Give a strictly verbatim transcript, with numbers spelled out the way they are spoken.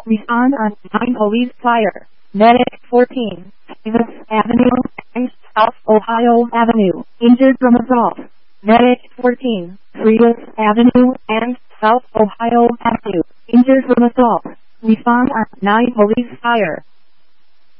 Respond on nine Police Fire. Medic fourteen, Davis Avenue and South Ohio Avenue. Injured from assault. Medic fourteen, Frias Avenue and South Ohio Avenue. Injured from assault. Respond on nine Police Fire.